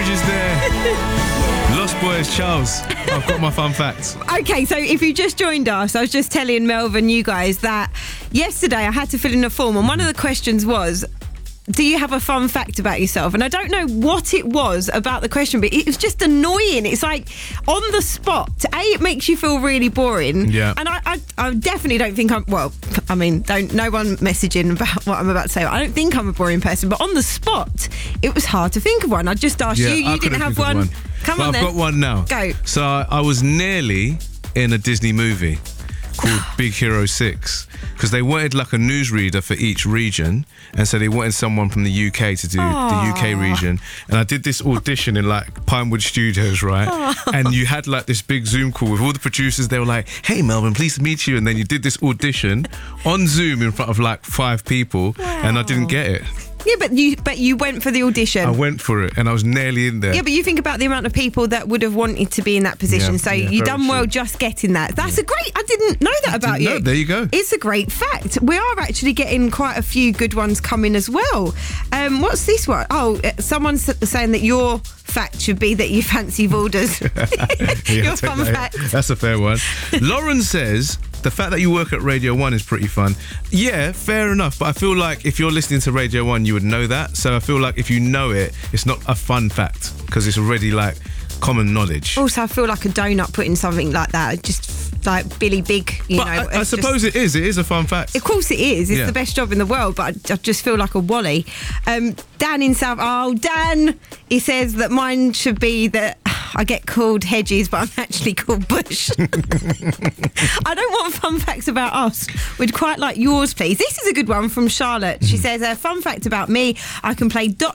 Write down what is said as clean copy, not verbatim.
messages there. Lost Boys, Charles. I've got my fun facts. Okay, so if you just joined us, I was just telling Melvin, you guys, that yesterday I had to fill in a form, and one of the questions was, do you have a fun fact about yourself? And I don't know what it was about the question, but it was just annoying. It's like on the spot. It makes you feel really boring. Yeah. And I definitely don't think no one messaging about what I'm about to say. I don't think I'm a boring person, but on the spot, it was hard to think of one. I just asked you. You didn't have one. Come on, I've then. got one now. Go. So I was nearly in a Disney movie called Big Hero 6, because they wanted like a newsreader for each region, and so they wanted someone from the UK to do the UK region. And I did this audition in like Pinewood Studios, right? And you had like this big Zoom call with all the producers. They were like, "Hey Melvin, pleased to meet you." And then you did this audition on Zoom in front of like 5 people. Wow. And I didn't get it. Yeah, but you went for the audition. I went for it, and I was nearly in there. Yeah, but you think about the amount of people that would have wanted to be in that position. Yeah, so yeah, you very done well true. just getting that. That's a great. I didn't know that about you. No, there you go. It's a great fact. We are actually getting quite a few good ones coming as well. What's this one? Oh, someone's saying that your fact should be that you fancy Valders. Your fun fact. That's a fair one. Lauren says, the fact that you work at Radio 1 is pretty fun. Yeah, fair enough. But I feel like if you're listening to Radio 1, you would know that. So I feel like if you know it, it's not a fun fact, because it's already like common knowledge. Also, I feel like a donut putting something like that. Just like Billy Big, you know. I suppose it is. It is a fun fact. Of course it is. It's Yeah. the best job in the world, but I just feel like a wally. Dan in South... Oh, Dan! He says that mine should be that I get called Hedges, but I'm actually called Bush. I don't want fun facts about us. We'd quite like yours, please. This is a good one from Charlotte. She says, a fun fact about me, I can play